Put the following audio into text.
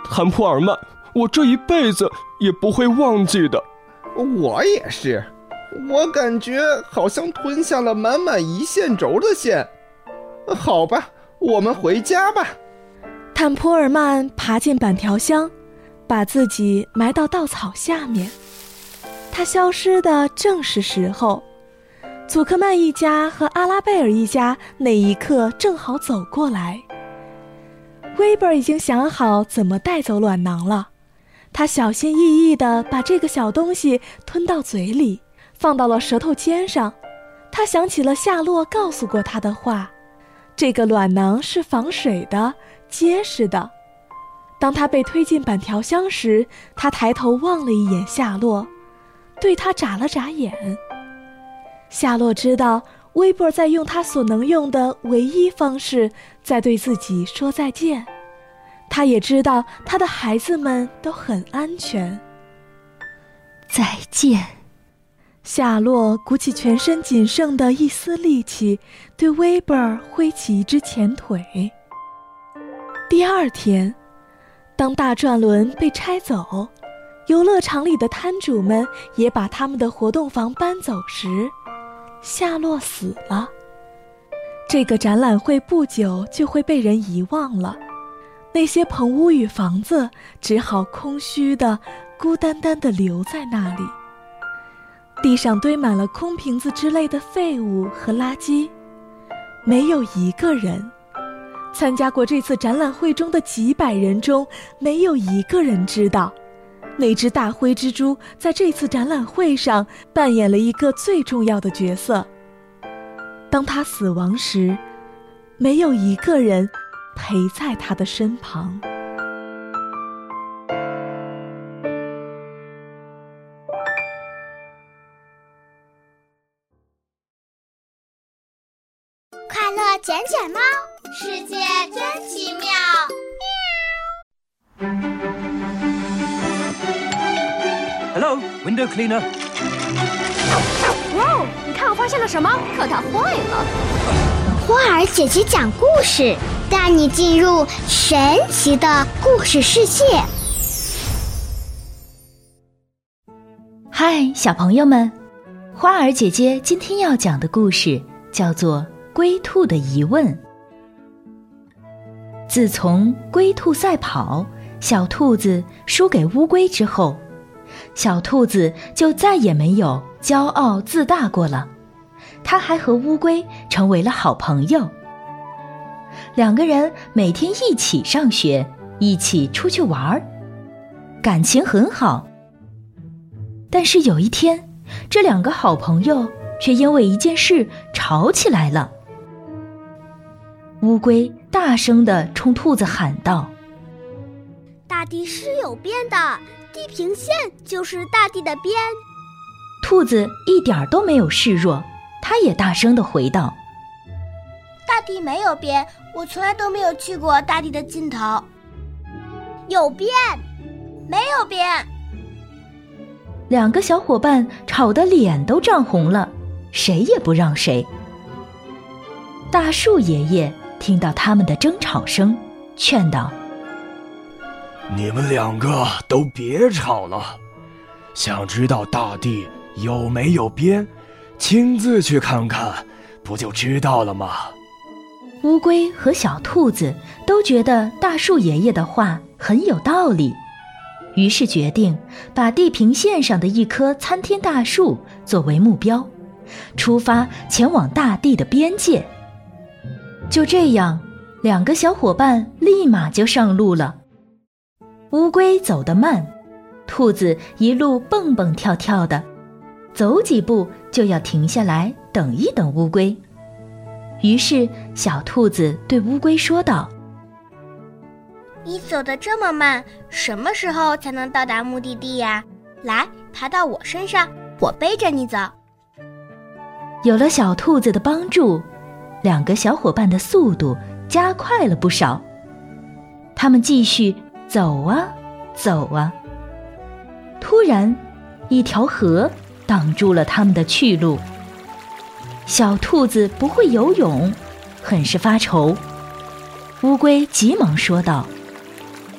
坦普尔曼，我这一辈子也不会忘记的。 我也是，我感觉好像吞下了满满1线轴的线。好吧，我们回家吧。 坦普尔曼爬进板条箱，把自己埋到稻草下面。他消失的正是时候，祖克曼一家和阿拉贝尔一家那一刻正好走过来。威伯已经想好怎么带走卵囊了，他小心翼翼地把这个小东西吞到嘴里，放到了舌头尖上。他想起了夏洛告诉过他的话，这个卵囊是防水的，结实的。当他被推进板条箱时，他抬头望了一眼夏洛，对他眨了眨眼。夏洛知道威伯在用他所能用的唯一方式在对自己说再见，他也知道他的孩子们都很安全。 再见。 夏洛鼓起全身仅剩的一丝力气，对威伯挥起一只前腿。第二天，当大转轮被拆走，游乐场里的摊主们也把他们的活动房搬走时，夏洛死了。这个展览会不久就会被人遗忘了，那些棚屋与房子只好空虚的、孤单单地留在那里。地上堆满了空瓶子之类的废物和垃圾，没有一个人。参加过这次展览会中的几百人中，没有一个人知道，那只大灰蜘蛛在这次展览会上扮演了一个最重要的角色。当他死亡时，没有一个人陪在他的身旁。 快乐捡捡猫，世界真奇妙。 Hello, window cleaner. 哇哦，你看我发现了什么？可它坏了。 花儿姐姐讲故事，带你进入神奇的故事世界。 嗨，小朋友们，花儿姐姐今天要讲的故事叫做《龟兔的疑问》。自从龟兔赛跑，小兔子输给乌龟之后，小兔子就再也没有骄傲自大过了。它还和乌龟成为了好朋友，两个人每天一起上学，一起出去玩，感情很好。但是有一天，这两个好朋友却因为一件事吵起来了。乌龟大声地冲兔子喊道： 大地是有边的，地平线就是大地的边。 兔子一点都没有示弱，他也大声地回道： 大地没有边，我从来都没有去过大地的尽头。有边，没有边。 两个小伙伴吵得脸都涨红了，谁也不让谁。大树爷爷听到他们的争吵声，劝道： 你们两个都别吵了，想知道大地有没有边，亲自去看看，不就知道了吗？ 乌龟和小兔子都觉得大树爷爷的话很有道理，于是决定把地平线上的一棵参天大树作为目标，出发前往大地的边界。就这样，两个小伙伴立马就上路了。乌龟走得慢，兔子一路蹦蹦跳跳的，走几步就要停下来等一等乌龟。于是小兔子对乌龟说道： 你走得这么慢，什么时候才能到达目的地呀？来，爬到我身上，我背着你走。 有了小兔子的帮助，两个小伙伴的速度加快了不少。他们继续走啊走啊，突然一条河挡住了他们的去路。小兔子不会游泳，很是发愁。乌龟急忙说道：